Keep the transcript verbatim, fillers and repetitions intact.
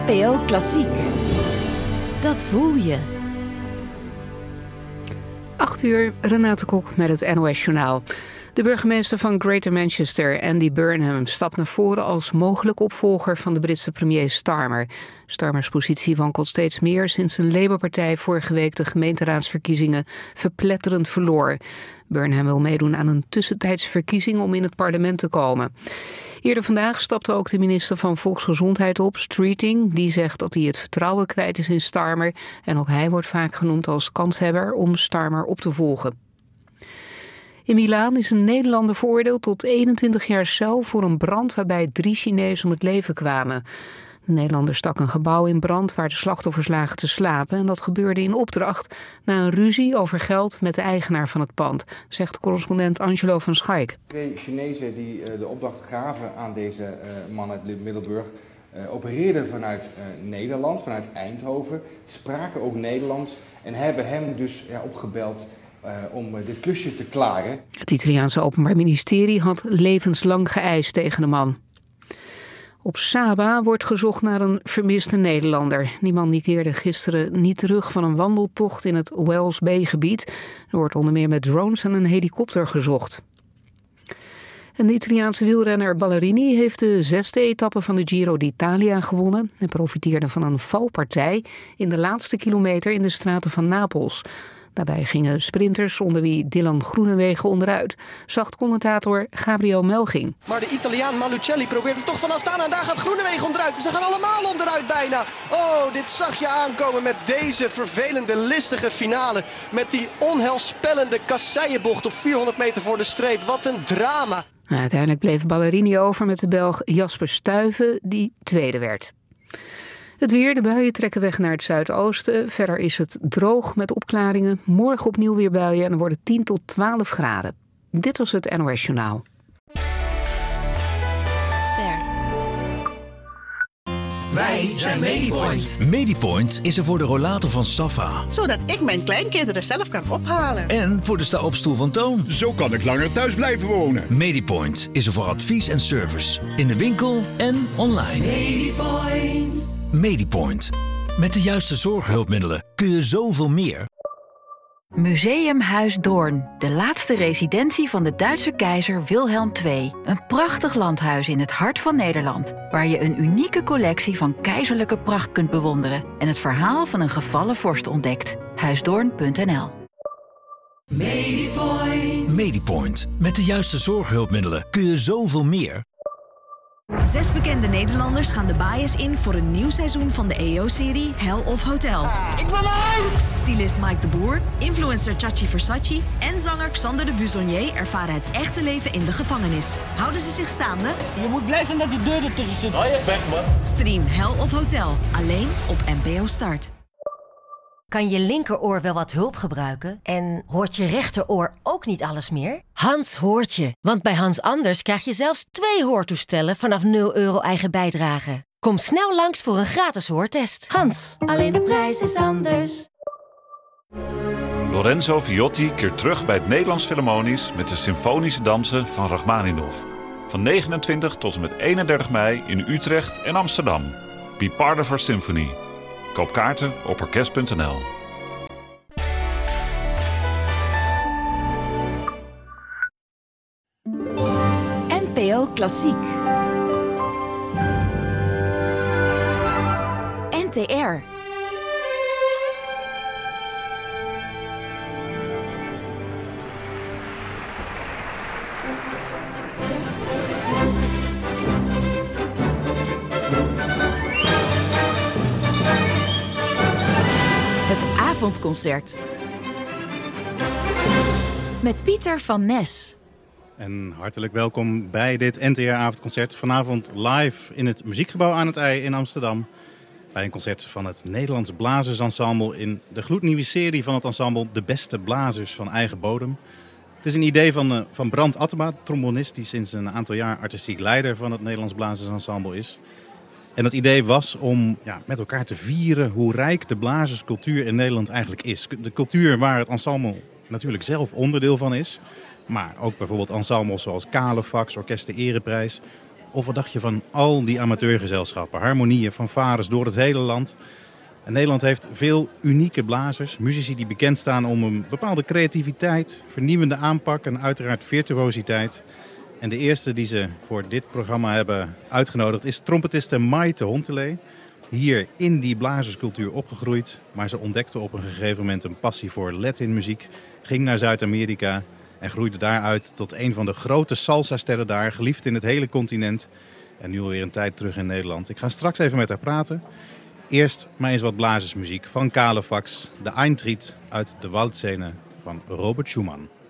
N P O Klassiek. Dat voel je. acht uur, Renate Kok met het N O S-journaal. De burgemeester van Greater Manchester, Andy Burnham, stapt naar voren als mogelijk opvolger van de Britse premier Starmer. Starmers positie wankelt steeds meer sinds een Labour-partij vorige week de gemeenteraadsverkiezingen verpletterend verloor. Burnham wil meedoen aan een tussentijdse verkiezing om in het parlement te komen. Eerder vandaag stapte ook de minister van Volksgezondheid op, Streeting. Die zegt dat hij het vertrouwen kwijt is in Starmer. En ook hij wordt vaak genoemd als kanshebber om Starmer op te volgen. In Milaan is een Nederlander veroordeeld tot eenentwintig jaar cel voor een brand waarbij drie Chinezen om het leven kwamen. De Nederlander stak een gebouw in brand waar de slachtoffers lagen te slapen. En dat gebeurde in opdracht na een ruzie over geld met de eigenaar van het pand, zegt correspondent Angelo van Schaik. Twee Chinezen die uh, de opdracht gaven aan deze uh, man uit Middelburg uh, opereerden vanuit uh, Nederland, vanuit Eindhoven, spraken ook Nederlands en hebben hem dus ja, opgebeld Uh, om uh, dit klusje te klaren. Het Italiaanse Openbaar Ministerie had levenslang geëist tegen de man. Op Saba wordt gezocht naar een vermiste Nederlander. Die man die keerde gisteren niet terug van een wandeltocht in het Wells Bay-gebied. Er wordt onder meer met drones en een helikopter gezocht. En de Italiaanse wielrenner Ballerini heeft de zesde etappe van de Giro d'Italia gewonnen. Hij profiteerde van een valpartij in de laatste kilometer in de straten van Napels. Daarbij gingen sprinters, onder wie Dylan Groenewegen, onderuit, zag commentator Gabriel Melching. Maar de Italiaan Malucelli probeert er toch vanaf staan en daar gaat Groenewegen onderuit. Ze gaan allemaal onderuit bijna. Oh, dit zag je aankomen met deze vervelende, listige finale. Met die onheilspellende kasseienbocht op vierhonderd meter voor de streep. Wat een drama. Nou, uiteindelijk bleef Ballerini over met de Belg Jasper Stuyven, die tweede werd. Het weer, de buien trekken weg naar het zuidoosten. Verder is het droog met opklaringen. Morgen opnieuw weer buien en dan wordt het tien tot twaalf graden. Dit was het N O S-journaal. Ster. Wij zijn Medipoint. Medipoint is er voor de rollator van Safa. Zodat ik mijn kleinkinderen zelf kan ophalen. En voor de sta-opstoel van Toon. Zo kan ik langer thuis blijven wonen. Medipoint is er voor advies en service. In de winkel en online. Medipoint. Medipoint. Met de juiste zorghulpmiddelen kun je zoveel meer. Museum Huis Doorn. De laatste residentie van de Duitse keizer Wilhelm de Tweede. Een prachtig landhuis in het hart van Nederland. Waar je een unieke collectie van keizerlijke pracht kunt bewonderen. En het verhaal van een gevallen vorst ontdekt. huisdoorn punt n l. Medipoint. Medipoint. Met de juiste zorghulpmiddelen kun je zoveel meer. Zes bekende Nederlanders gaan de bias in voor een nieuw seizoen van de E O-serie Hell of Hotel. Ik wil uit! Stylist Mike de Boer, influencer Chachi Versace en zanger Xander de Buzonier ervaren het echte leven in de gevangenis. Houden ze zich staande? Je moet blij zijn dat die deur ertussen zit. Oh, je bek, man. Stream Hell of Hotel, alleen op N P O Start. Kan je linkeroor wel wat hulp gebruiken? En hoort je rechteroor ook niet alles meer? Hans hoort je, want bij Hans Anders krijg je zelfs twee hoortoestellen vanaf nul euro eigen bijdrage. Kom snel langs voor een gratis hoortest. Hans, alleen de prijs is anders. Lorenzo Viotti keert terug bij het Nederlands Philharmonisch met de symfonische dansen van Rachmaninov. Van negenentwintig tot en met eenendertig mei in Utrecht en Amsterdam. Be part of our symphony. Koop kaarten op orkest punt n l. N P O Klassiek. N T R. Het avondconcert. Met Pieter van Nes. En hartelijk welkom bij dit N T R-avondconcert. Vanavond live in het Muziekgebouw aan het IJ in Amsterdam. Bij een concert van het Nederlands Blazersensemble in de gloednieuwe serie van het ensemble De Beste Blazers van Eigen Bodem. Het is een idee van, uh, van Brand Attema, trombonist die sinds een aantal jaar artistiek leider van het Nederlands Blazersensemble is. En dat idee was om ja, met elkaar te vieren hoe rijk de blazerscultuur in Nederland eigenlijk is. De cultuur waar het ensemble natuurlijk zelf onderdeel van is. Maar ook bijvoorbeeld ensembles zoals Kalefax, Orkest de Ereprijs. Of wat dacht je van al die amateurgezelschappen, harmonieën, fanfares door het hele land? En Nederland heeft veel unieke blazers, muzici die bekend staan om een bepaalde creativiteit, vernieuwende aanpak en uiteraard virtuositeit. En de eerste die ze voor dit programma hebben uitgenodigd is trompetiste Maite Hontelee. Hier in die blazerscultuur opgegroeid, maar ze ontdekte op een gegeven moment een passie voor Latinmuziek, ging naar Zuid-Amerika en groeide daaruit tot een van de grote salsa-sterren daar, geliefd in het hele continent. En nu alweer een tijd terug in Nederland. Ik ga straks even met haar praten. Eerst maar eens wat blazersmuziek van Kalefax, de Eintritt uit de Waldscene van Robert Schumann.